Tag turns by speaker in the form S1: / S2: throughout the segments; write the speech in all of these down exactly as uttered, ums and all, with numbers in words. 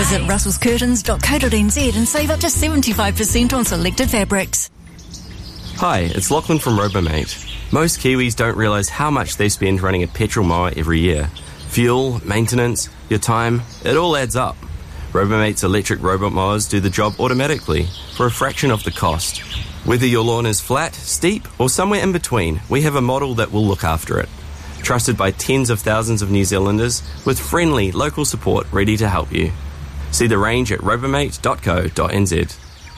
S1: Visit russells curtains dot co dot n z and save up to seventy-five percent on selected fabrics.
S2: Hi, it's Lachlan from Robomate. Most Kiwis don't realise how much they spend running a petrol mower every year. Fuel, maintenance, your time, it all adds up. Robomate's electric robot mowers do the job automatically for a fraction of the cost. Whether your lawn is flat, steep, or somewhere in between, we have a model that will look after it. Trusted by tens of thousands of New Zealanders with friendly local support ready to help you. See the range at robomate dot co dot n z.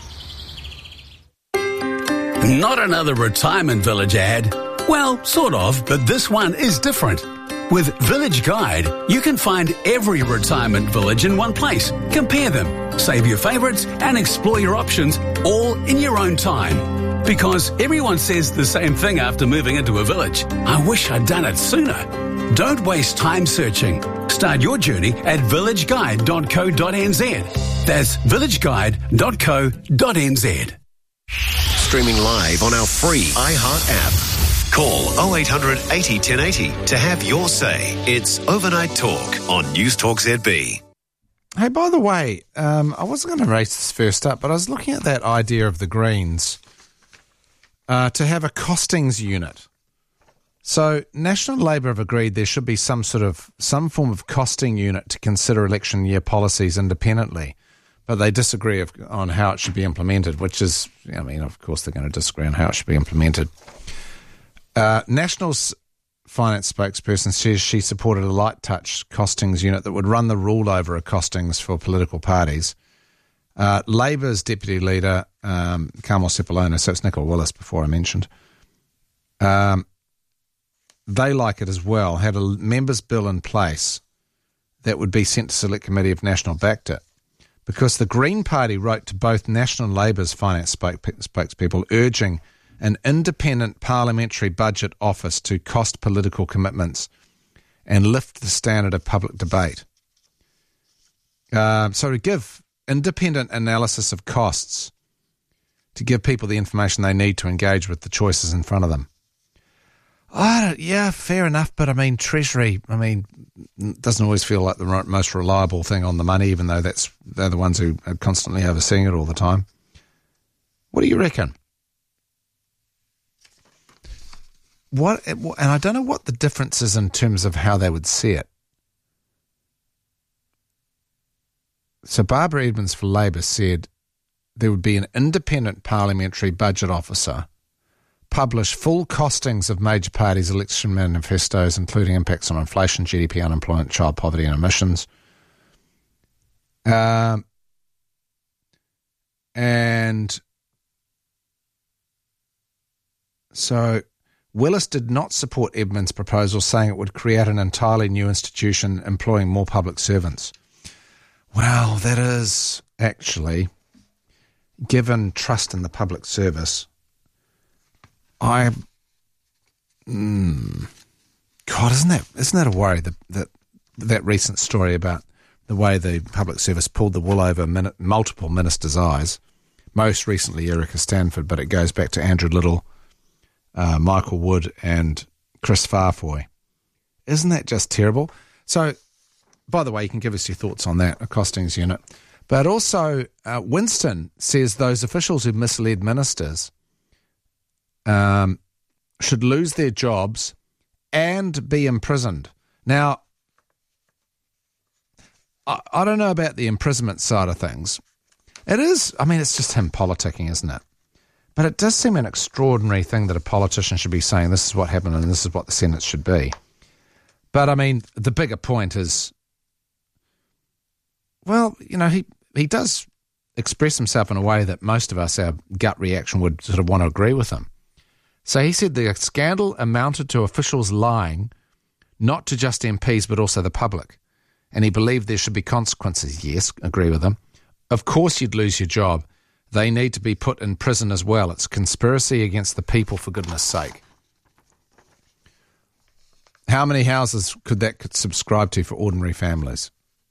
S3: Not another retirement village ad. Well, sort of, but this one is different. With Village Guide, you can find every retirement village in one place. Compare them, save your favourites, and explore your options all in your own time. Because everyone says the same thing after moving into a village. I wish I'd done it sooner. Don't waste time searching. Start your journey at village guide dot co dot n z. That's village guide dot co dot n z.
S4: Streaming live on our free iHeart app. Call oh eight hundred eighty ten eighty to have your say. It's Overnight Talk on News Talk Z B.
S5: Hey, by the way, um, I wasn't going to raise this first up, but I was looking at that idea of the Greens uh, to have a costings unit. So National Labour have agreed there should be some sort of, some form of costing unit to consider election year policies independently, but they disagree of, on how it should be implemented, which is, I mean, of course they're going to disagree on how it should be implemented. Uh, National's finance spokesperson says she supported a light touch costings unit that would run the rule over of costings for political parties. Uh, Labour's deputy leader, um, Carmel Sepulona, so it's Nicola Willis before I mentioned, um, they like it as well, had a members' bill in place that would be sent to Select Committee if National backed it. Because the Green Party wrote to both National Labour's finance spoke- spokespeople urging an independent parliamentary budget office to cost political commitments and lift the standard of public debate. Uh, so to give independent analysis of costs, to give people the information they need to engage with the choices in front of them. I don't, yeah, fair enough, but I mean, Treasury, I mean, doesn't always feel like the most reliable thing on the money, even though that's they're the ones who are constantly overseeing it all the time. What do you reckon? What, and I don't know what the difference is in terms of how they would see it. So Barbara Edmonds for Labour said there would be an independent parliamentary budget officer, publish full costings of major parties' election manifestos, including impacts on inflation, G D P, unemployment, child poverty and emissions. Um, and so Willis did not support Edmonds' proposal, saying it would create an entirely new institution employing more public servants. Well, that is actually, given trust in the public service, I, mm, God, isn't that isn't that a worry? That that that recent story about the way the public service pulled the wool over min- multiple ministers' eyes, most recently Erica Stanford, but it goes back to Andrew Little, Uh, Michael Wood and Chris Farfoy. Isn't that just terrible? So, by the way, you can give us your thoughts on that, a costings unit. But also, uh, Winston says those officials who misled ministers um, should lose their jobs and be imprisoned. Now, I, I don't know about the imprisonment side of things. It is, I mean, it's just him politicking, isn't it? But it does seem an extraordinary thing that a politician should be saying this is what happened and this is what the sentence should be. But, I mean, the bigger point is, well, you know, he, he does express himself in a way that most of us, our gut reaction would sort of want to agree with him. So he said the scandal amounted to officials lying, not to just M Ps but also the public. And he believed there should be consequences. Yes, agree with him. Of course you'd lose your job. They need to be put in prison as well. It's conspiracy against the people, for goodness sake. How many houses could that subscribe to for ordinary families?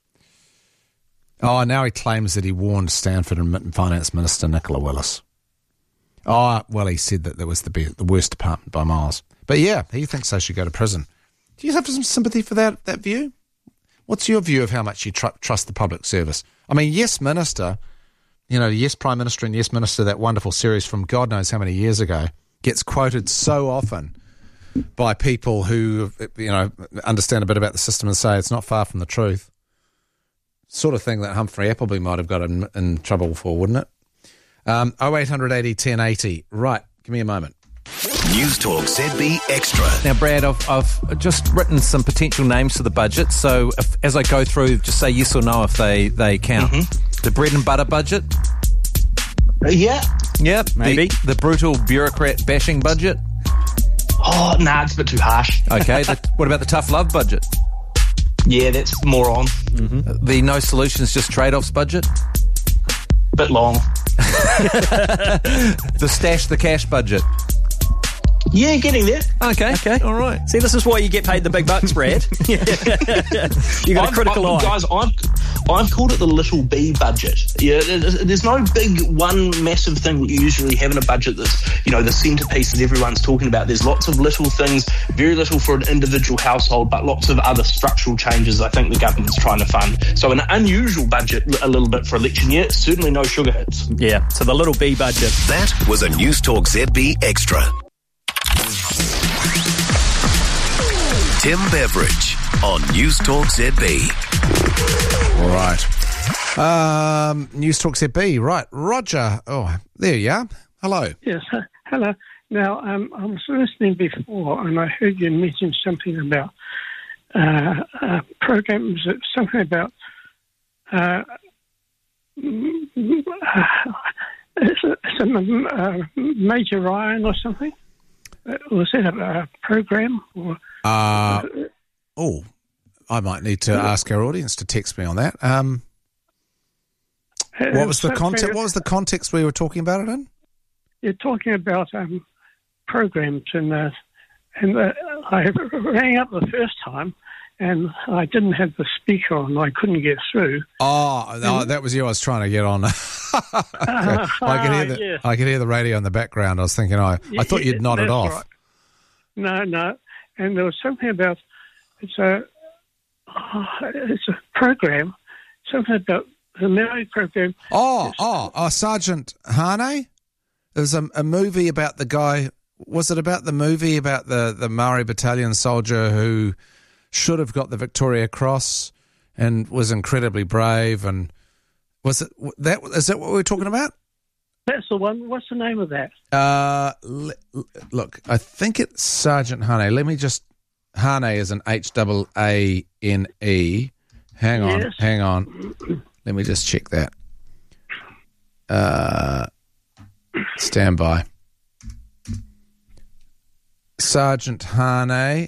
S5: Oh, now he claims that he warned Stanford and Finance Minister Nicola Willis. Oh, well, he said that there was the, be- the worst department by miles. But yeah, he thinks they should go to prison. Do you have some sympathy for that, that view? What's your view of how much you tr- trust the public service? I mean, Yes Minister, you know, Yes Prime Minister and Yes Minister, that wonderful series from God knows how many years ago, gets quoted so often by people who, you know, understand a bit about the system and say it's not far from the truth. Sort of thing that Humphrey Appleby might have got in, in trouble for, wouldn't it? Um, oh eight hundred eighty ten eighty. Right, give me a moment.
S4: News Talk Z B Extra.
S6: Now, Brad, I've, I've just written some potential names to the budget, so if, as I go through, just say yes or no if they, they count. Mm-hmm. The bread and butter budget?
S7: Uh, yeah.
S6: Yeah,
S8: maybe.
S6: The, the brutal bureaucrat bashing budget?
S7: Oh, nah, it's a bit too harsh.
S6: Okay, the, what about the tough love budget?
S7: Yeah, that's more on.
S6: Mm-hmm. The no solutions, just trade-offs budget?
S7: Bit long.
S6: The stash the cash budget?
S7: Yeah, getting there.
S6: Okay, okay, all right.
S8: See, this is why you get paid the big bucks, Brad. You got
S7: I've,
S8: a critical
S7: I've,
S8: eye.
S7: Guys, I've, I've called it the little B budget. Yeah, there's, there's no big one massive thing that you usually have in a budget that's, you know, the centrepiece that everyone's talking about. There's lots of little things, very little for an individual household, but lots of other structural changes I think the government's trying to fund. So an unusual budget a little bit for election year, certainly no sugar hits.
S8: Yeah, so the little B budget.
S4: That was a News Talk Z B Extra. Tim Beveridge on News Talk Z B.
S5: All right. Um, News Talk Z B. Right. Roger. Oh, there you are. Hello.
S9: Yes, uh, hello. Now, um, I was listening before and I heard you mention something about uh, uh, programs, something about uh, it's a, it's a uh, Major Ryan or something. Uh, was that a, a program? Or,
S5: uh, oh, I might need to ask our audience to text me on that. Um, what was the context? What was the context we were talking about it in?
S9: You're talking about um, programs, and uh, and uh, I rang up the first time, and I didn't have the speaker on. I couldn't get through.
S5: Oh, no, that was you. I was trying to get on.
S9: uh,
S5: I could hear the
S9: yes.
S5: I could hear the radio in the background. I was thinking, oh, I thought you'd nodded off.
S9: Right. No, no, and there was something about it's a oh, it's a program, something about the Maori program.
S5: Oh,
S9: It's-
S5: oh, oh, Sergeant Hane. There was a, a movie about the guy. Was it about the movie about the the Maori battalion soldier who should have got the Victoria Cross and was incredibly brave? And was it that? Is that what we were talking about?
S9: That's the one. What's the name of that?
S5: Uh, l- l- look, I think it's Sergeant Hane. Let me just. Hane is an H A A N E. Hang on,
S9: Yes.
S5: hang on. Let me just check that. Uh, stand by. Sergeant Hane.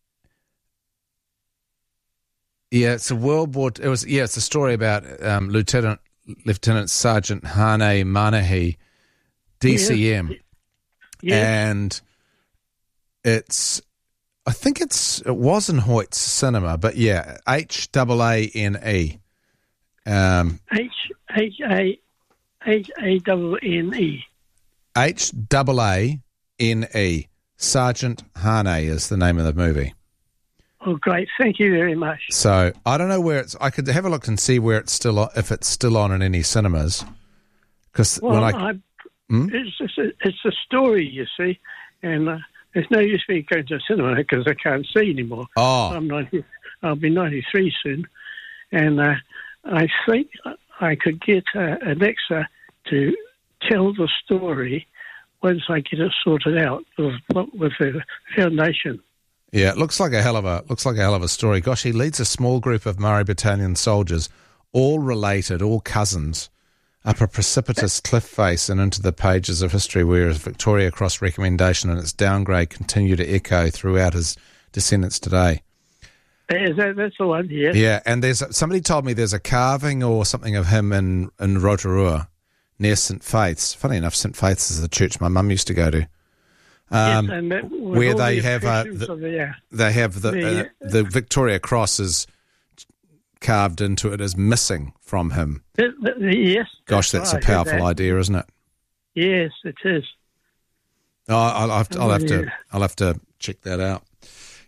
S5: Yeah, it's a World War. It was yeah, it's a story about um, Lieutenant Lieutenant Sergeant Hane Manahi, D C M,
S9: Yes.
S5: and it's. I think it's it was in Hoyt's Cinema, but yeah, H A A N E. Um,
S9: H H A H A N N E.
S5: H A A N E. Sergeant Hane is the name of the movie.
S9: Oh, great! Thank you very much.
S5: So I don't know where it's. I could have a look and see where it's still on, if it's still on in any cinemas. Because
S9: Well,
S5: when I,
S9: I,
S5: Hmm?
S9: it's just a, it's a story, you see, and uh, there's no use me going to the cinema because I can't see anymore.
S5: oh
S9: I'm ninety. I'll be ninety-three soon, and uh, I think I could get uh, Alexa to tell the story once I get it sorted out with, with the foundation.
S5: yeah, it looks like a hell of a looks like a hell of a story. Gosh, he leads a small group of Maori Battalion soldiers, all related, all cousins, up a precipitous cliff face and into the pages of history where his Victoria Cross recommendation and its downgrade continue to echo throughout his descendants today.
S9: Is that, that's the one, yes.
S5: Yeah, and there's somebody told me there's a carving or something of him in, in Rotorua near Saint Faith's. Funny enough, Saint Faith's is the church my mum used to go to. Um,
S9: yes, and that, with
S5: where
S9: all
S5: they
S9: the
S5: have uh,
S9: impressions
S5: the,
S9: of the, yeah.
S5: they have the
S9: The-
S5: uh, the Victoria Cross is carved into it as missing from him.
S9: The- the- the- yes.
S5: Gosh, that's
S9: right,
S5: a
S9: I heard
S5: powerful
S9: that.
S5: idea, isn't it?
S9: Yes, it is.
S5: Oh, I'll, I'll, have to, I'll have to
S9: Yeah.
S5: I'll have to check that out.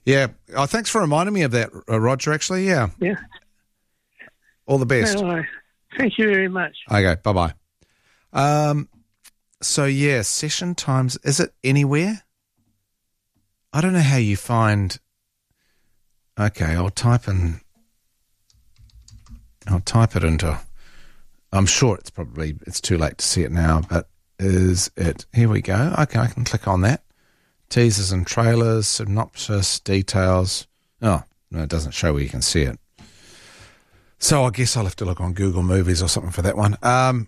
S5: Yeah. Oh, thanks for reminding me of that, uh, Roger, actually. Yeah.
S9: Yeah.
S5: All the best.
S9: Well, I, thank you very much.
S5: Okay, bye-bye. Um, so, yeah, session times, is it anywhere? I don't know how you find... Okay, I'll type in... I'll type it into... I'm sure it's probably... It's too late to see it now, but is it... Here we go. Okay, I can click on that. Teasers and trailers, synopsis, details. Oh, no, it doesn't show where you can see it. So I guess I'll have to look on Google Movies or something for that one. Um,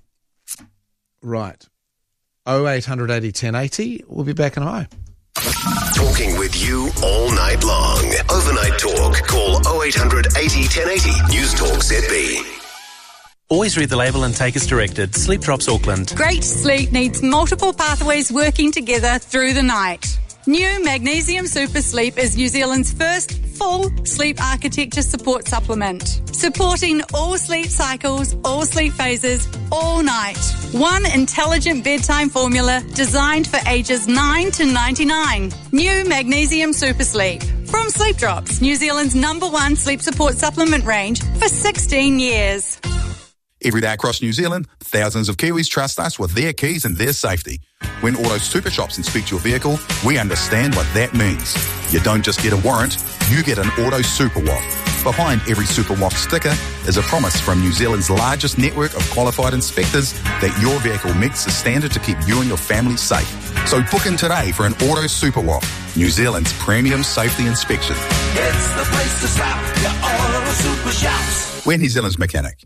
S5: right. oh eight hundred eighty ten eighty. We'll be back in a moment.
S4: Talking with you all night long. Overnight Talk. Call oh eight hundred eighty ten eighty. News Talk Z B.
S10: Always read the label and take as directed. Sleep Drops Auckland.
S11: Great sleep needs multiple pathways working together through the night. New Magnesium Super Sleep is New Zealand's first full sleep architecture support supplement, supporting all sleep cycles, all sleep phases, all night. One intelligent bedtime formula designed for ages nine to ninety-nine. New Magnesium Super Sleep. From Sleep Drops, New Zealand's number one sleep support supplement range for sixteen years.
S12: Every day across New Zealand, thousands of Kiwis trust us with their keys and their safety. When Auto Super Shops inspect your vehicle, we understand what that means. You don't just get a warrant, you get an Auto Super W A F. Behind every Super W A F sticker is a promise from New Zealand's largest network of qualified inspectors that your vehicle meets the standard to keep you and your family safe. So book in today for an Auto Super W A F, New Zealand's premium safety inspection.
S13: It's the place to stop, your Auto Super Shops.
S12: We're New Zealand's mechanic.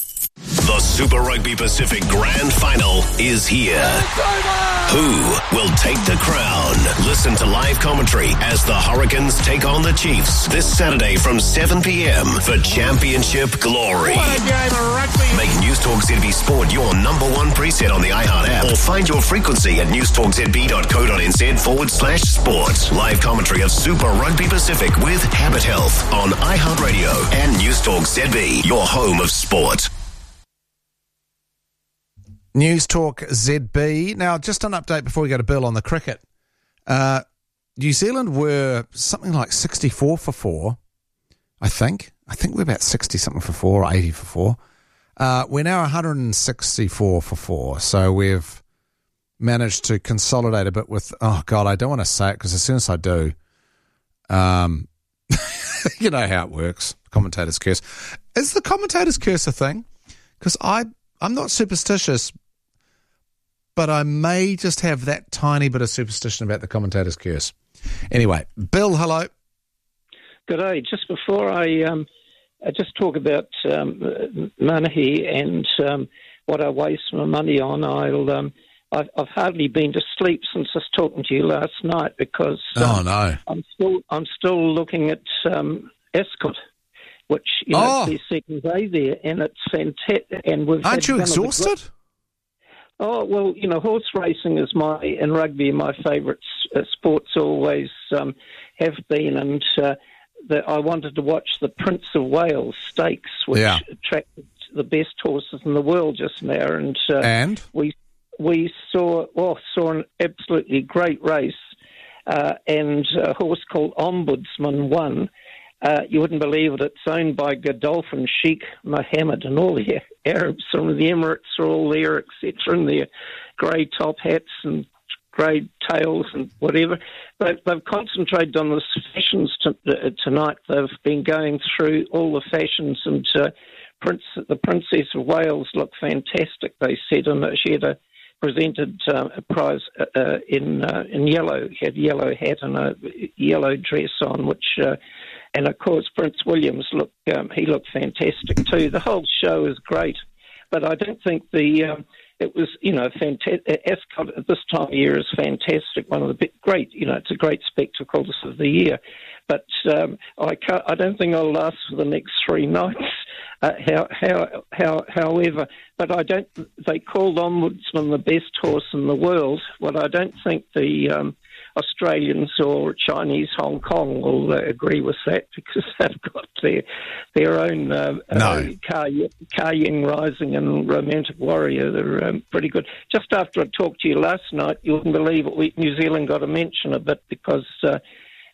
S4: The Super Rugby Pacific Grand Final is here. Who will take the crown? Listen to live commentary as the Hurricanes take on the Chiefs this Saturday from seven p.m. for Championship Glory.
S13: What a game of rugby.
S4: Make News Talk Z B Sport your number one preset on the iHeart app or find your frequency at newstalkzb.co.nz forward slash sport. Live commentary of Super Rugby Pacific with Habit Health on iHeartRadio and News Talk Z B, your home of sport.
S5: News Talk Z B. Now, just an update before we go to Bill on the cricket. Uh, New Zealand were something like sixty-four for four, I think. I think we're about sixty-something for four or eighty for four. Uh, we're now one hundred sixty-four for four, so we've managed to consolidate a bit with, oh, God, I don't want to say it because as soon as I do, um, you know how it works, commentator's curse. Is the commentator's curse a thing? Because I... I'm not superstitious, but I may just have that tiny bit of superstition about the commentator's curse. Anyway, Bill, hello.
S14: Good day. Just before I, um, I just talk about um, Manahi and um, what I waste my money on, I'll, um, I've, I've hardly been to sleep since I was talking to you last night because um,
S5: oh, no.
S14: I'm still I'm still looking at um, Ascot, which, you know,
S5: oh.
S14: it's their second day there, and it's fantastic. And we've
S5: Aren't
S14: had
S5: you exhausted?
S14: Oh, well, you know, horse racing is my, and rugby, my favourite uh, sports always um, have been, and uh, the, I wanted to watch the Prince of Wales Stakes, which
S5: yeah.
S14: attracted the best horses in the world just now, and, uh,
S5: and?
S14: we we saw, well, saw an absolutely great race, uh, and a horse called Ombudsman won. Uh, you wouldn't believe it. It's owned by Godolphin Sheikh Mohammed, and all the Arabs from the Emirates are all there, et cetera, in their grey top hats and grey tails and whatever. But they've concentrated on the fashions to, uh, tonight. They've been going through all the fashions, and uh, Prince, the Princess of Wales looked fantastic, they said, and she had a presented uh, a prize uh, in uh, in yellow. He had a yellow hat and a yellow dress on, which... Uh, And, of course, Prince William's look, um, he looked fantastic too. The whole show is great, but I don't think the, um, it was, you know, fantastic. Ascot at this time of year is fantastic, one of the big, great, you know, it's a great spectacle of the year. But um, I can't, I don't think I'll last for the next three nights, uh, how, how, how, however. But I don't, they called Ombudsman the best horse in the world. Well, I don't think the... Um, Australians or Chinese Hong Kong will uh, agree with that because they've got their their own uh,
S5: no.
S14: uh, Car, Car Ying Rising and Romantic Warrior. They're um, pretty good. Just after I talked to you last night, you wouldn't believe it, we, New Zealand got a mention of it because uh,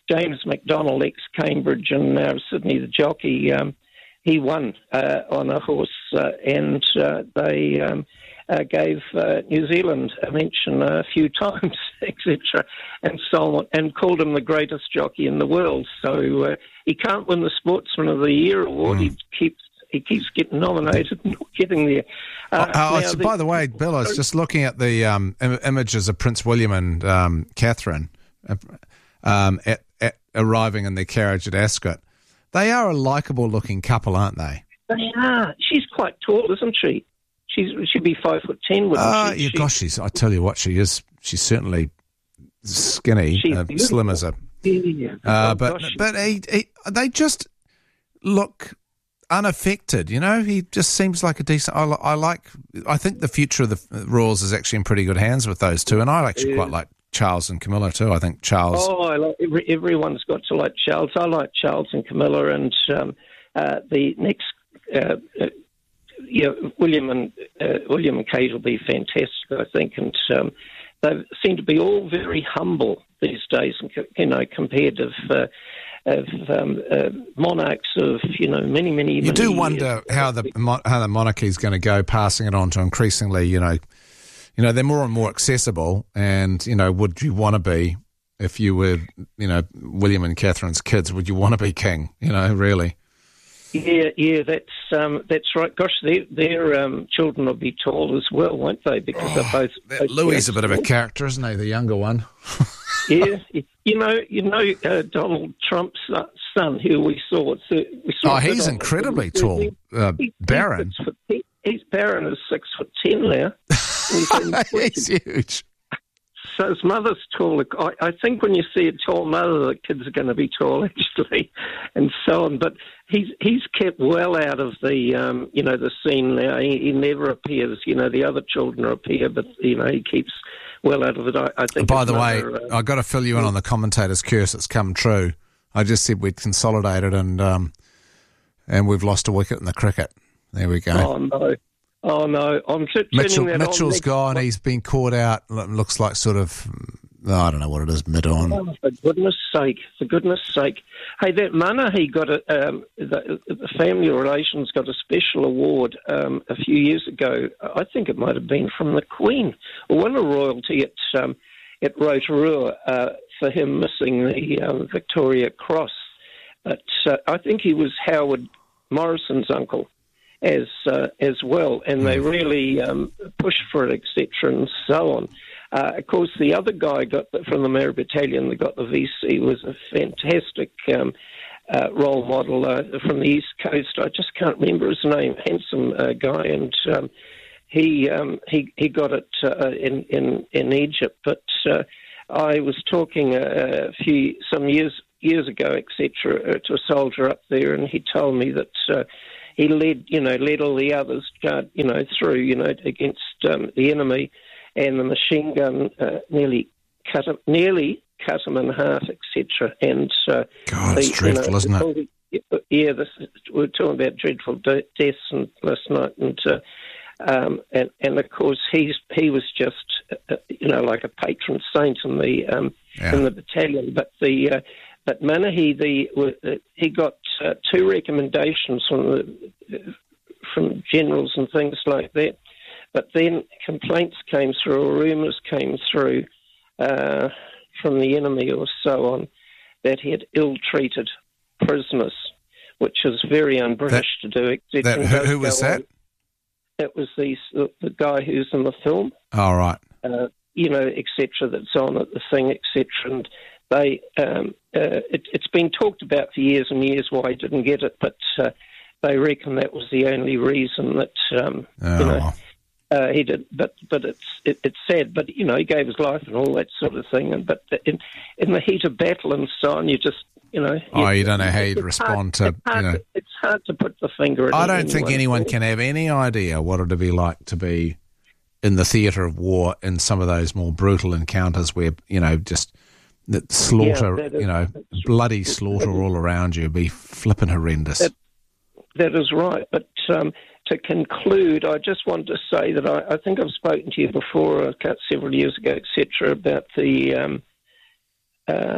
S14: James McDonald, ex-Cambridge and now Sydney, the jockey, um, he won uh, on a horse, uh, and uh, they um, uh, gave uh, New Zealand a mention a few times, et cetera, and so on, and called him the greatest jockey in the world. So uh, he can't win the Sportsman of the Year award. Mm. He keeps he keeps getting nominated and not getting there. Uh,
S5: oh, oh, so by the way, Bill, I was just looking at the um, im- images of Prince William and um, Catherine um, at, at arriving in their carriage at Ascot. They are a likeable-looking couple, aren't they?
S14: They are. She's quite tall, isn't she? She's she'd be five foot ten, wouldn't
S5: uh,
S14: she?
S5: Yeah,
S14: she?
S5: Gosh, she's. I tell you what, she is. She's certainly skinny,
S14: She's
S5: uh, slim as a.
S14: Yeah.
S5: Uh,
S14: oh,
S5: but
S14: gosh.
S5: but he, he, they just look unaffected. You know, he just seems like a decent. I, li- I like. I think the future of the Royals is actually in pretty good hands with those two, and I actually
S14: Yeah.
S5: quite like Charles and Camilla too. I think Charles.
S14: Oh, I like, every, everyone's got to like Charles. I like Charles and Camilla, and um, uh, the next, uh, uh, yeah, William and uh, William and Kate will be fantastic, I think, and um, they seem to be all very humble these days, you know, compared to uh, of um, uh, monarchs of you know many many.
S5: You
S14: many
S5: do
S14: years.
S5: wonder how the mon- how the monarchy is going to go, passing it on to increasingly, you know. You know, they're more and more accessible, and, you know, would you want to be, if you were, you know, William and Catherine's kids, would you want to be king, you know, really?
S14: Yeah, yeah, that's um, that's right. Gosh, their, their um, children will be tall as well, won't they? Because
S5: Oh,
S14: they're both... both
S5: Louis is a bit of a
S14: young.
S5: character, isn't he, the younger one?
S14: Yeah, you know, you know uh, Donald Trump's uh, son, who we saw... We saw
S5: Oh, he's incredibly tall, uh,
S14: He-
S5: Barron.
S14: He's, six foot- he's Barron is six foot ten now.
S5: He's huge.
S14: So his mother's tall. I, I think when you see a tall mother, the kids are going to be tall, actually, and so on. But he's he's kept well out of the um, you know the scene now. He, he never appears. You know, the other children appear, but you know he keeps well out of it. I, I think.
S5: By
S14: his
S5: the way,
S14: mother, uh,
S5: I've got to fill you in on the commentator's curse. It's come true. I just said we'd consolidated, and um, and we've lost a wicket in the cricket. There we go.
S14: Oh no. Oh no! I'm t-
S5: Mitchell,
S14: that
S5: Mitchell's
S14: on
S5: gone. He's been caught out. Lo- Looks like sort of, oh, I don't know what it is, mid on.
S14: Oh, for goodness sake! For goodness sake! Hey, that mana he got a um, the, the Family Relations got a special award um, a few years ago. I think it might have been from the Queen or one of royalty at um, at Rotorua uh, for him missing the um, Victoria Cross. But uh, I think he was Howard Morrison's uncle. As uh, as well, and they really um, pushed for it, et cetera, and so on. Uh, of course, the other guy got the, from the Mary Battalion that got the V C was a fantastic um, uh, role model uh, from the East Coast. I just can't remember his name. Handsome uh, guy, and um, he um, he he got it uh, in in in Egypt. But uh, I was talking a, a few some years years ago, et cetera, to a soldier up there, and he told me that. Uh, He led, you know, led all the others, uh, you know, through, you know, against um, the enemy, and the machine gun uh, nearly cut him, nearly cut him in half, et cetera. And uh,
S5: God, it's
S14: the,
S5: dreadful,
S14: you know,
S5: isn't it?
S14: Yeah, this, we're talking about dreadful de- deaths and last night, and uh, um, and and of course he's he was just, uh, you know, like a patron saint in the um,
S5: Yeah.
S14: in the battalion, but the. Uh, But Manahi, the uh, he got uh, two recommendations from the, from generals and things like that. But then complaints came through, or rumours came through uh, from the enemy or so on that he had ill-treated prisoners, which is very un-British
S5: That-
S14: to do. et cetera.
S5: that- who- who was
S14: Go
S5: that?
S14: on. That was the the guy who's in the film.
S5: All right.
S14: Uh, you know, et cetera, that's on at the thing, et cetera. And they, um, uh, it, it's been talked about for years and years why he didn't get it, but uh, they reckon that was the only reason that, um,
S5: Oh,
S14: you know,
S5: well.
S14: uh, he did. But but it's it, it's sad. But you know, he gave his life and all that sort of thing. And but in in the heat of battle and so on, you just you know.
S5: Oh, you don't know how you'd
S14: it's
S5: respond
S14: hard,
S5: to,
S14: it's hard
S5: you know.
S14: to- It's hard to put the finger.
S5: I
S14: in
S5: don't think anyone can have any idea what it would be like to be in the theatre of war in some of those more brutal encounters where, you know, just the slaughter,
S14: Yeah, that is-
S5: you know, bloody slaughter all around you would be flipping horrendous.
S14: That, that is right. But um, to conclude, I just wanted to say that I, I think I've spoken to you before, uh, several years ago, et cetera, about the um, uh,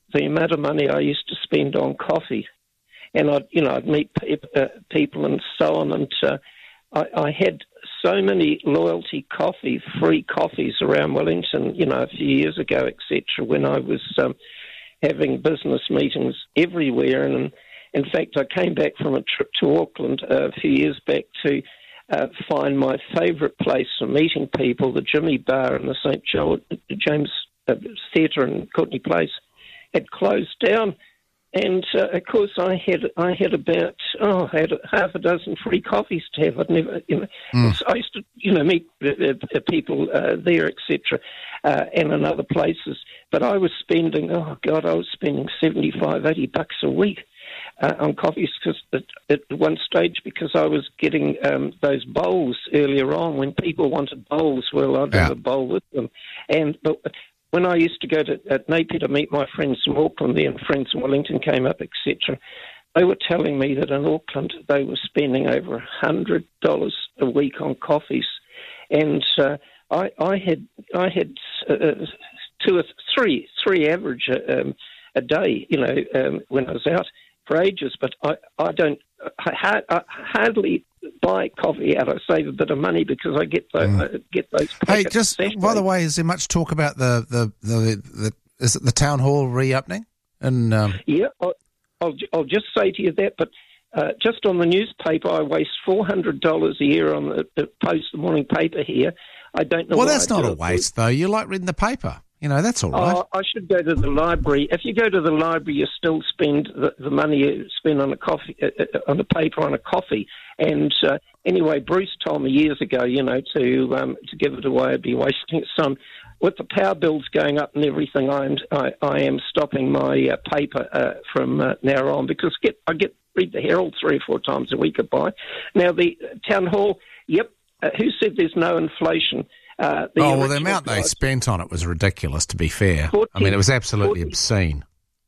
S14: the amount of money I used to spend on coffee, and I'd you know I'd meet pe- uh, people and so on, and uh, I, I had so many loyalty coffee, free coffees around Wellington, you know, a few years ago, et cetera, when I was um, having business meetings everywhere. And in fact, I came back from a trip to Auckland uh, a few years back to uh, find my favourite place for meeting people, the Jimmy Bar in the Saint James uh, Theatre in Courtney Place, had closed down. And uh, of course, I had I had about oh, I had half a dozen free coffees to have. I'd never, you know, mm. I used to, you know, meet uh, people uh, there, et cetera, uh, and in other places. But I was spending, oh God, I was spending seventy-five, eighty bucks a week uh, on coffees because at, at one stage, because I was getting um, those bowls earlier on when people wanted bowls. Well, I'd yeah. have a bowl with them, and but. When I used to go to at Napier to meet my friends from Auckland, there and friends from Wellington came up, et cetera, they were telling me that in Auckland they were spending over a hundred dollars a week on coffees, and uh, I, I had I had uh, two or three three average um, a day, you know, um, when I was out for ages. But I, I don't I, I hardly buy coffee out. I save a bit of money because I get those. Mm. I get those.
S5: Hey, just by the way, is there much talk about the the the, the is it the town hall reopening? And um...
S14: yeah, I'll, I'll I'll just say to you that, but. Uh, just on the newspaper, I waste four hundred dollars a year on the, the Post, the morning paper here. I don't know.
S5: Well,
S14: why
S5: that's
S14: I
S5: not
S14: do
S5: a
S14: it.
S5: waste, though. You like reading the paper. You know, that's all right.
S14: Oh, I should go to the library. If you go to the library, you still spend the, the money you spend on a coffee, uh, on a paper, on a coffee. And uh, anyway, Bruce told me years ago, you know, to um, to give it away, I'd be wasting some. With the power bills going up and everything, I am I, I am stopping my uh, paper uh, from uh, now on because get I get read the Herald three or four times a week I buy. Now the town hall, yep. Uh, who said there's no inflation? Uh, the
S5: oh, well, the amount they spent on it was ridiculous, to be fair. forty, I mean, it was absolutely forty, obscene.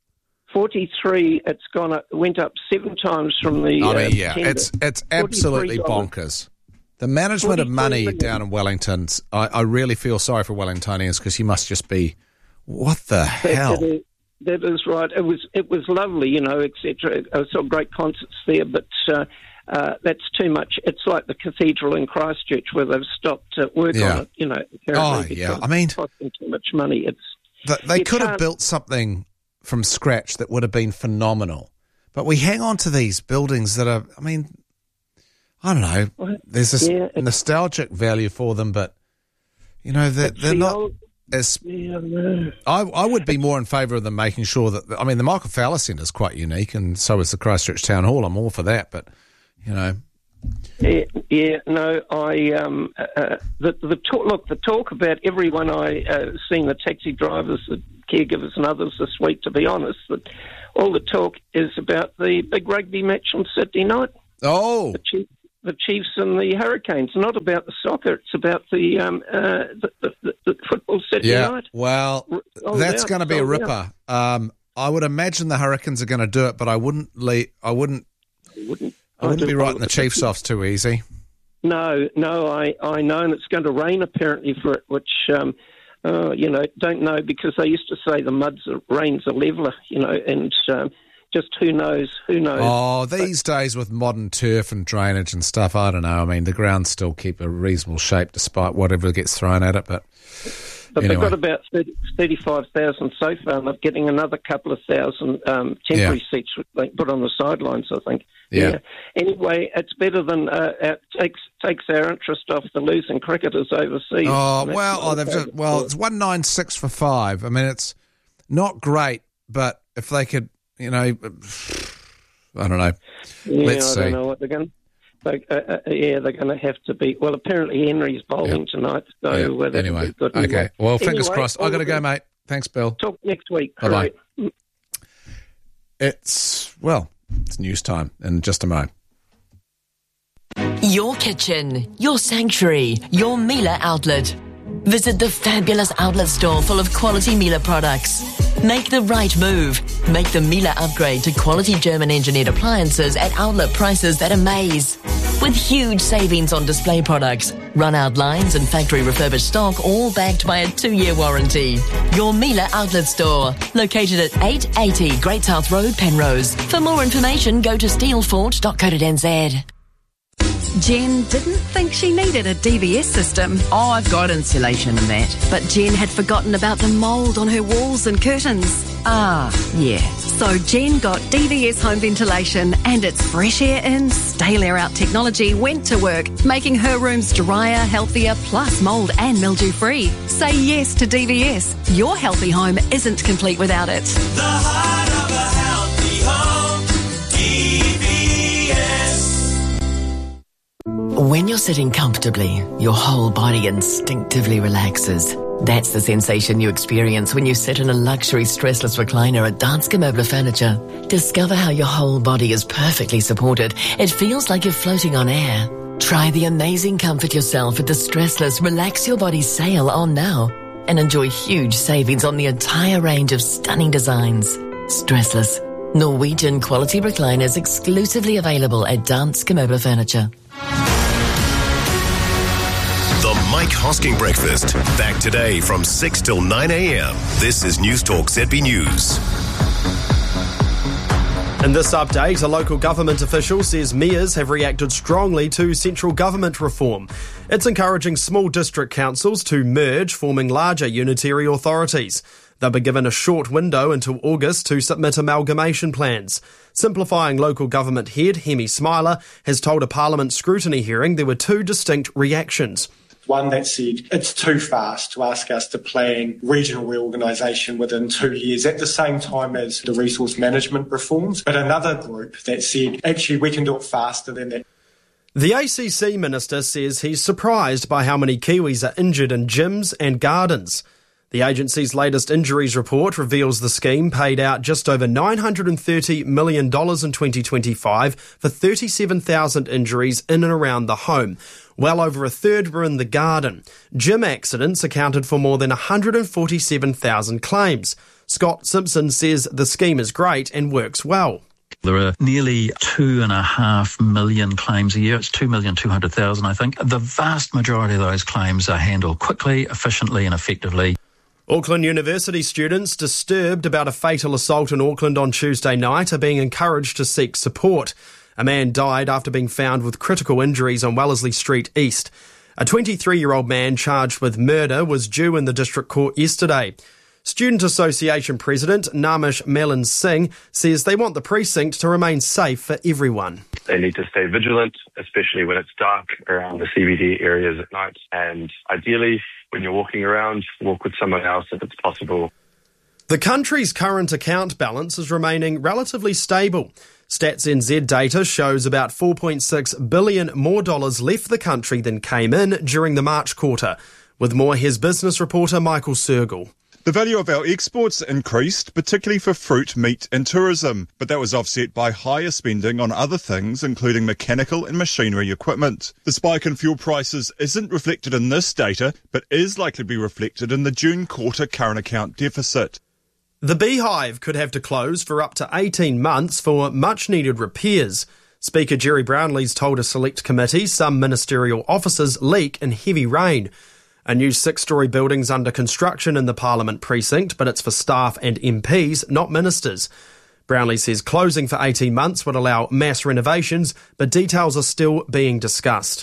S14: forty-three, it's gone up, went up seven times from the...
S5: I mean,
S14: uh,
S5: yeah, tender. it's it's absolutely bonkers. The management of money million. down in Wellington, I, I really feel sorry for Wellingtonians because you must just be, what the that, hell?
S14: That is, that is right. It was it was lovely, you know, et cetera. I saw great concerts there, but... Uh, Uh, that's too much. It's like the cathedral in Christchurch where they've stopped uh, work
S5: yeah.
S14: on it, you know.
S5: Oh, yeah. I mean,
S14: it's costing too much money. It's
S5: the, They could have built something from scratch that would have been phenomenal. But we hang on to these buildings that are, I mean, I don't know. Well, there's this yeah, nostalgic value for them, but, you know, they're, they're the not old, as...
S14: Yeah, no.
S5: I, I would be more in favour of them making sure that, I mean, the Michael Fowler Centre is quite unique, and so is the Christchurch Town Hall. I'm all for that, but... You know,
S14: yeah, yeah, no, I um, uh, the the talk. Look, the talk about everyone I uh, seen the taxi drivers, the caregivers, and others this week. To be honest, that all the talk is about the big rugby match on Saturday night.
S5: Oh,
S14: the, Chief, the Chiefs and the Hurricanes. Not about the soccer. It's about the um, uh, the, the, the football Saturday
S5: yeah,
S14: night.
S5: Well, R- that's going to be a ripper. Um, I would imagine the Hurricanes are going to do it, but I wouldn't. Le- I wouldn't.
S14: I wouldn't.
S5: I wouldn't be writing the Chiefs off too easy.
S14: No, no, I, I know, and it's going to rain apparently for it, which, um, uh, you know, don't know because they used to say the mud's a, rain's a leveller, you know, and um, just who knows, who knows.
S5: Oh, these but, days with modern turf and drainage and stuff, I don't know. I mean, the grounds still keep a reasonable shape despite whatever gets thrown at it, but...
S14: But
S5: anyway.
S14: They've got about thirty, thirty-five thousand so far, and they're getting another couple of thousand um, temporary yeah. seats they put on the sidelines, I think.
S5: Yeah.
S14: yeah. Anyway, it's better than uh, it takes takes our interest off the losing cricketers overseas.
S5: Oh well, oh, they've just, well, it's one nine six for five. I mean, it's not great, but if they could, you know, I don't know.
S14: Yeah,
S5: Let's
S14: I
S5: see.
S14: don't know what they're going. They, uh, uh, yeah, they're going to have to be. Well, apparently Henry's bowling
S5: yeah.
S14: tonight, so
S5: yeah.
S14: uh,
S5: anyway,
S14: be good.
S5: okay. Well, fingers
S14: anyway,
S5: crossed. I got to go, mate. Thanks, Bill.
S14: Talk next week.
S5: Bye bye.
S14: Right.
S5: It's well, it's news time in just a moment.
S15: Your kitchen, your sanctuary, your Miele outlet. Visit the fabulous outlet store full of quality Miele products. Make the right move. Make the Miele upgrade to quality German engineered appliances at outlet prices that amaze. With huge savings on display products, run-out lines and factory refurbished stock, all backed by a two-year warranty. Your Miele outlet store, located at eight eighty Great South Road, Penrose. For more information, go to steelfort dot co dot n z.
S16: Jen didn't think she needed a D V S system.
S17: Oh, I've got insulation and that.
S16: But Jen had forgotten about the mould on her walls and curtains.
S17: Ah, yeah.
S16: So Jen got D V S home ventilation, and its fresh air in, stale air out technology went to work, making her rooms drier, healthier, plus mould and mildew free. Say yes to D V S. Your healthy home isn't complete without it.
S13: The heart of a healthy home, D V S.
S15: When you're sitting comfortably, your whole body instinctively relaxes. That's the sensation you experience when you sit in a luxury stressless recliner at Danske Møbler Furniture. Discover how your whole body is perfectly supported. It feels like you're floating on air. Try the amazing comfort yourself at the stressless Relax Your Body sale on now and enjoy huge savings on the entire range of stunning designs. Stressless, Norwegian quality recliners exclusively available at Danske Møbler Furniture.
S4: The Mike Hosking Breakfast. Back today from six till nine a.m. This is News Talk Z B News.
S8: In this update, a local government official says mayors have reacted strongly to central government reform. It's encouraging small district councils to merge, forming larger unitary authorities. They'll be given a short window until August to submit amalgamation plans. Simplifying local government head Hemi Smiler has told a Parliament scrutiny hearing there were two distinct reactions.
S18: One that said it's too fast to ask us to plan regional reorganisation within two years at the same time as the resource management reforms, but another group that said actually we can do it faster than that.
S8: The A C C minister says he's surprised by how many Kiwis are injured in gyms and gardens. The agency's latest injuries report reveals the scheme paid out just over nine hundred thirty million dollars in twenty twenty-five for thirty-seven thousand injuries in and around the home. Well over a third were in the garden. Gym accidents accounted for more than one hundred forty-seven thousand claims. Scott Simpson says the scheme is great and works well.
S19: There are nearly two and a half million claims a year. It's two million two hundred thousand, I think. The vast majority of those claims are handled quickly, efficiently and effectively.
S8: Auckland University students disturbed about a fatal assault in Auckland on Tuesday night are being encouraged to seek support. A man died after being found with critical injuries on Wellesley Street East. A twenty-three-year-old man charged with murder was due in the district court yesterday. Student Association President Namish Melan Singh says they want the precinct to remain safe for everyone.
S20: They need to stay vigilant, especially when it's dark around the C B D areas at night. And ideally, when you're walking around, walk with someone else if it's possible.
S8: The country's current account balance is remaining relatively stable. Stats N Z data shows about four point six billion more dollars left the country than came in during the March quarter. With more, here's business reporter Michael Sergel.
S21: The value of our exports increased, particularly for fruit, meat and tourism, but that was offset by higher spending on other things, including mechanical and machinery equipment. The spike in fuel prices isn't reflected in this data, but is likely to be reflected in the June quarter current account deficit.
S8: The Beehive could have to close for up to eighteen months for much-needed repairs. Speaker Jerry Brownlee's told a select committee some ministerial offices leak in heavy rain. A new six-storey building's under construction in the Parliament precinct, but it's for staff and M Ps, not ministers. Brownlee says closing for eighteen months would allow mass renovations, but details are still being discussed.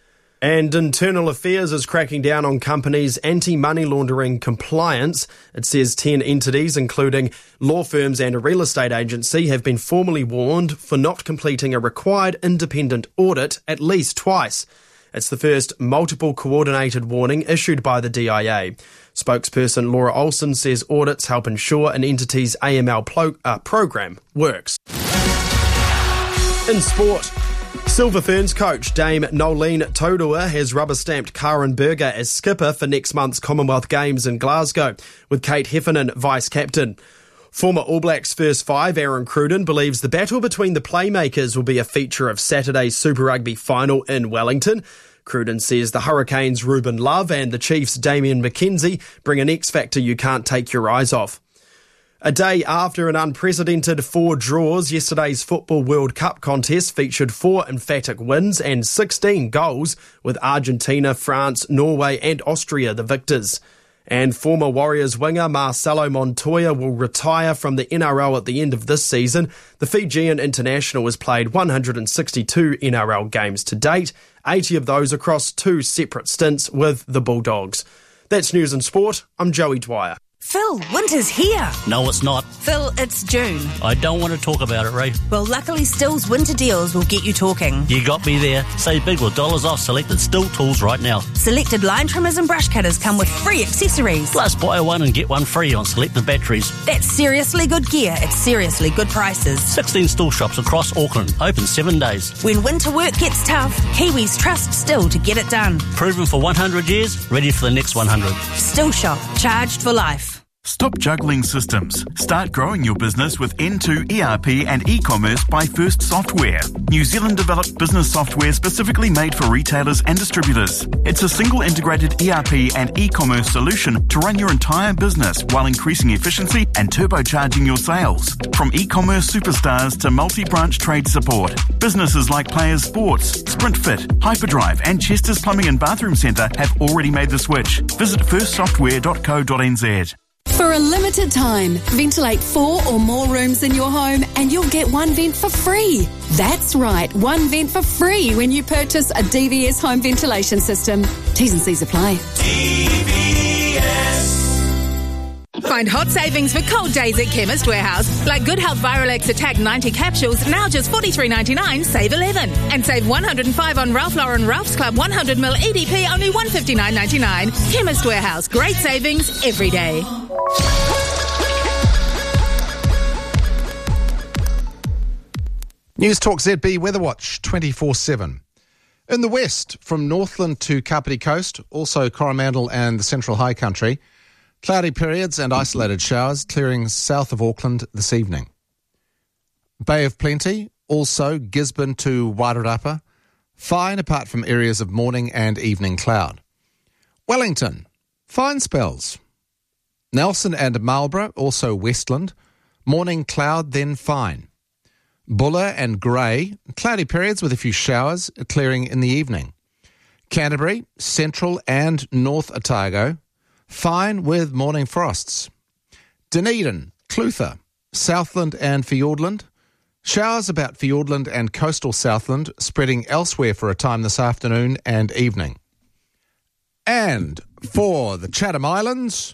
S8: And Internal Affairs is cracking down on companies' anti-money laundering compliance. It says ten entities, including law firms and a real estate agency, have been formally warned for not completing a required independent audit at least twice. It's the first multiple coordinated warning issued by the D I A. Spokesperson Laura Olsen says audits help ensure an entity's A M L plo- uh, program works. In sport, Silver Ferns coach Dame Nolene Taurua has rubber-stamped Karen Berger as skipper for next month's Commonwealth Games in Glasgow, with Kate Heffernan vice-captain. Former All Blacks first five Aaron Cruden believes the battle between the playmakers will be a feature of Saturday's Super Rugby final in Wellington. Cruden says the Hurricanes' Ruben Love and the Chiefs' Damian McKenzie bring an X-factor you can't take your eyes off. A day after an unprecedented four draws, yesterday's Football World Cup contest featured four emphatic wins and sixteen goals, with Argentina, France, Norway and Austria the victors. And former Warriors winger Marcelo Montoya will retire from the N R L at the end of this season. The Fijian international has played one hundred sixty-two N R L games to date, eighty of those across two separate stints with the Bulldogs. That's News and Sport. I'm Joey Dwyer.
S1: Phil, winter's here.
S22: No, it's not.
S1: Phil, it's June.
S22: I don't want to talk about it, Ray.
S1: Well, luckily Still's winter deals will get you talking.
S22: You got me there. Save big with dollars off selected Still tools right now.
S1: Selected line trimmers and brush cutters come with free accessories.
S22: Plus, buy one and get one free on selected batteries.
S1: That's seriously good gear at seriously good prices.
S22: sixteen Still shops across Auckland, open seven days.
S1: When winter work gets tough, Kiwis trust Still to get it done.
S22: Proven for one hundred years, ready for the next one hundred.
S1: Still Shop, charged for life.
S23: Stop juggling systems. Start growing your business with N two E R P and e-commerce by First Software. New Zealand developed business software specifically made for retailers and distributors. It's a single integrated E R P and e-commerce solution to run your entire business while increasing efficiency and turbocharging your sales. From e-commerce superstars to multi-branch trade support, businesses like Players Sports, SprintFit, Hyperdrive and Chester's Plumbing and Bathroom Centre have already made the switch. Visit first software dot co dot n z.
S24: For a limited time, ventilate four or more rooms in your home and you'll get one vent for free. That's right, one vent for free when you purchase a D V S home ventilation system. T's and C's apply.
S13: D V S.
S25: Find hot savings for cold days at Chemist Warehouse. Like Good Health Viralex Attack ninety capsules, now just forty-three ninety-nine, save eleven. And save one hundred five on Ralph Lauren Ralph's Club one hundred milliliters E D P, only one fifty-nine ninety-nine. Chemist Warehouse, great savings every day.
S5: News Talk Z B Weather Watch twenty-four seven. In the west, from Northland to Kapiti Coast, also Coromandel and the Central High Country, cloudy periods and isolated showers clearing south of Auckland this evening. Bay of Plenty, also Gisborne to Wairarapa, fine apart from areas of morning and evening cloud. Wellington, fine spells. Nelson and Marlborough, also Westland, morning cloud then fine. Buller and Grey, cloudy periods with a few showers clearing in the evening. Canterbury, Central and North Otago, fine with morning frosts. Dunedin, Clutha, Southland and Fiordland. Showers about Fiordland and coastal Southland, spreading elsewhere for a time this afternoon and evening. And for the Chatham Islands,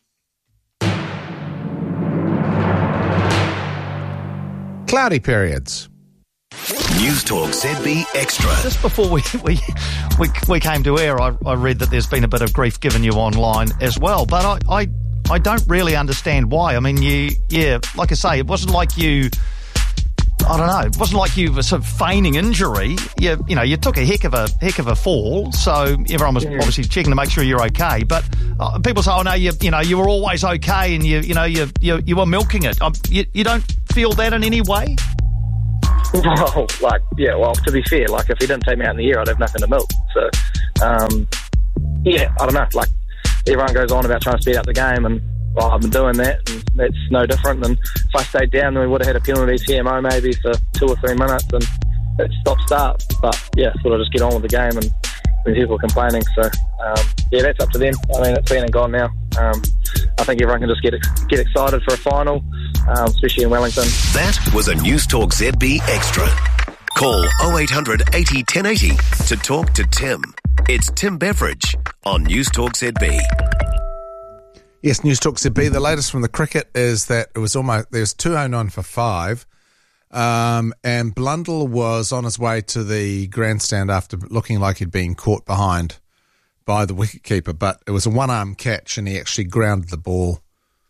S5: cloudy periods.
S4: News Talk Z B Extra.
S26: Just before we we we, we came to air, I, I read that there's been a bit of grief given you online as well, but I, I I don't really understand why. I mean, you yeah, like I say, it wasn't like you. I don't know. It wasn't like you were sort of feigning injury. You, you know, you took a heck of a heck of a fall, so everyone was
S14: Yeah.
S26: obviously checking to make sure you're okay. But uh, people say, "Oh no, you you know, you were always okay, and you you know, you you, you were milking it." Um, you you don't feel that in any way?
S14: Well, like, yeah, well, to be fair, like, if he didn't take me out in the year, I'd have nothing to milk. So, um, yeah, I don't know. Like, everyone goes on about trying to speed up the game, and, well, I've been doing that, and that's no different than if I stayed down, then we would have had a penalty T M O maybe for two or three minutes, and it's stop-start. But, yeah, sort of just get on with the game, and when people are complaining. So, um, yeah, that's up to them. I mean, it's been and gone now. Um, I think everyone can just get get excited for a final, um, especially in Wellington.
S4: That was a News Talk Z B Extra. Call oh eight hundred eighty ten eighty to talk to Tim. It's Tim Beveridge on News Talk Z B.
S5: Yes, News Talk Z B. The latest from the cricket is that it was almost, there was two oh nine for five, um, and Blundell was on his way to the grandstand after looking like he'd been caught behind by the wicketkeeper, but it was a one-arm catch and he actually grounded the ball.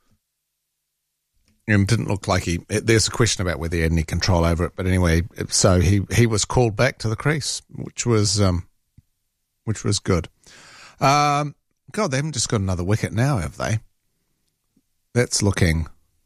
S5: It didn't look like he... It, there's a question about whether he had any control over it, but anyway, it, so he, he was called back to the crease, which was um, which was good. Um, God, they haven't just got another wicket now, have they? That's looking...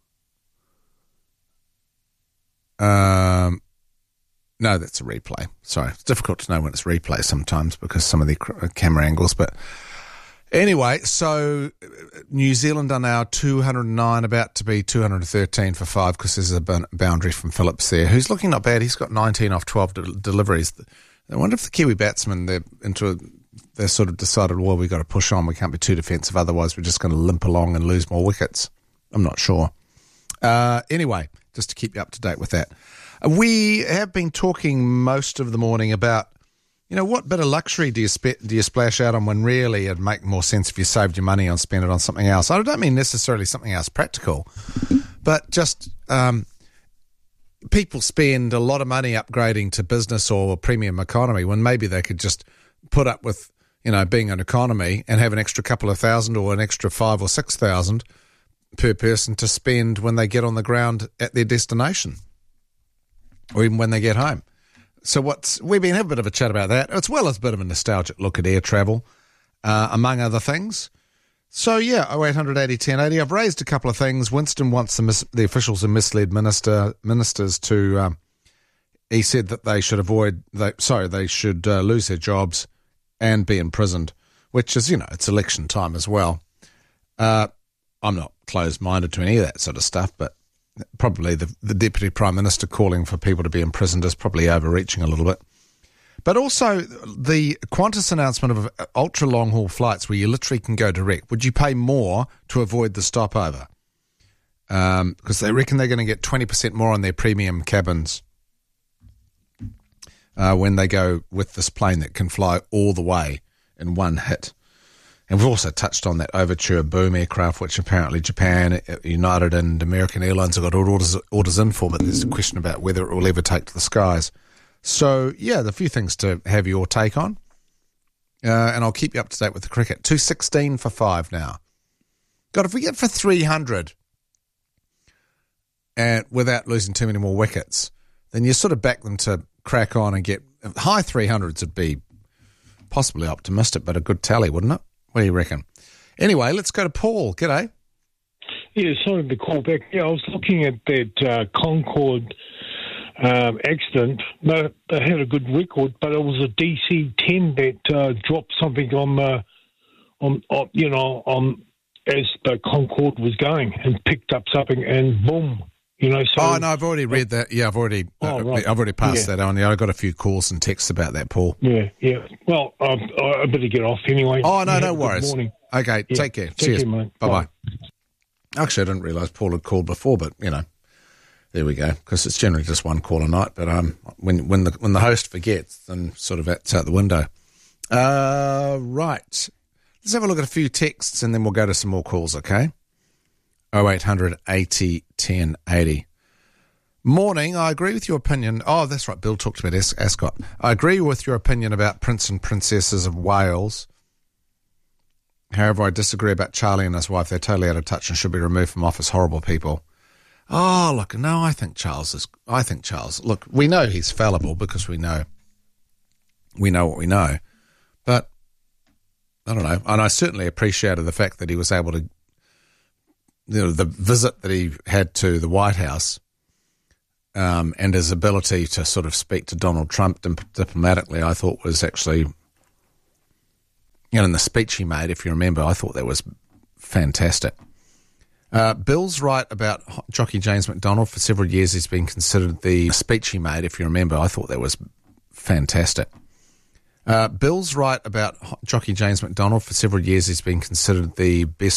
S5: Um, no, that's a replay. Sorry, it's difficult to know when it's replay sometimes because some of the cr- camera angles, but Anyway, so New Zealand are now two hundred nine, about to be two hundred thirteen for five, because there's a boundary from Phillips there, who's looking not bad. He's got nineteen off twelve de- deliveries. I wonder if the Kiwi batsmen, they're into a, they sort of decided, well, we've got to push on. We can't be too defensive, otherwise we're just going to limp along and lose more wickets. I'm not sure. Uh, anyway, just to keep you up to date with that. We have been talking most of the morning about, you know, what bit of luxury do you spe- do you splash out on when really it'd make more sense if you saved your money on spend it on something else. I don't mean necessarily something else practical, but just um, people spend a lot of money upgrading to business or premium economy when maybe they could just put up with, you know, being an economy and have an extra couple of thousand or an extra five or six thousand per person to spend when they get on the ground at their destination or even when they get home. So what's we've been having a bit of a chat about that, as well as a bit of a nostalgic look at air travel, uh, among other things. So yeah, oh eight hundred eighty ten eighty. I've raised a couple of things. Winston wants the, mis- the officials and misled minister ministers to. Um, he said that they should avoid. They, sorry, they should uh, lose their jobs and be imprisoned, which is, you know, it's election time as well. Uh, I'm not closed-minded to any of that sort of stuff, but probably the, the Deputy Prime Minister calling for people to be imprisoned is probably overreaching a little bit. But also the Qantas announcement of ultra long-haul flights where you literally can go direct. Would you pay more to avoid the stopover? Um, because they reckon they're going to get twenty percent more on their premium cabins uh, when they go with this plane that can fly all the way in one hit. And we've also touched on that Overture boom aircraft, which apparently Japan, United and American Airlines have got orders, orders in for, but there's a question about whether it will ever take to the skies. So, yeah, there's a few things to have your take on. Uh, and I'll keep you up to date with the cricket. two sixteen for five now. God, if we get for three hundred and without losing too many more wickets, then you sort of back them to crack on and get high three hundreds would be possibly optimistic, but a good tally, wouldn't it? What do you reckon? Anyway, let's go to Paul. G'day.
S2: Yeah, sorry to call back. Yeah, I was looking at that uh, Concorde um, accident. They, they had a good record, but it was a D C ten that uh, dropped something on the, on, on you know, on as the Concorde was going and picked up something and boom. You know, so,
S5: oh, no, I've already read that. Yeah, I've already uh,
S2: oh, right.
S5: I've already passed
S2: yeah.
S5: that on. Yeah, I got a few calls and texts about that, Paul.
S2: Yeah, yeah. Well, um, I better get off anyway.
S5: Oh, no,
S2: yeah,
S5: no worries.
S2: Morning.
S5: Okay,
S2: yeah.
S5: take care.
S2: Take
S5: Cheers.
S2: care, mate.
S5: Bye-bye. Bye. Actually, I didn't realise Paul had called before, but, you know, there we go, because it's generally just one call a night. But um, when when the when the host forgets, then sort of that's out the window. Uh, right. Let's have a look at a few texts and then we'll go to some more calls, okay? oh eight hundred eighty ten eighty. Morning, I agree with your opinion. Oh, that's right, Bill talked about As- Ascot. I agree with your opinion about Prince and Princesses of Wales. However, I disagree about Charlie and his wife. They're totally out of touch and should be removed from office. Horrible people. Oh, look, no, I think Charles is... I think Charles... Look, we know he's fallible because we know... We know what we know. But, I don't know. And I certainly appreciated the fact that he was able to... You know, the visit that he had to the White House... Um, and his ability to sort of speak to Donald Trump dip- diplomatically, I thought was actually, you know, in the speech he made, if you remember, I thought that was fantastic. Uh, Bill's right about jockey James McDonald. For several years, he's been considered the speech he made, if you remember, I thought that was fantastic. Uh, Bill's right about jockey James McDonald. For several years, he's been considered the best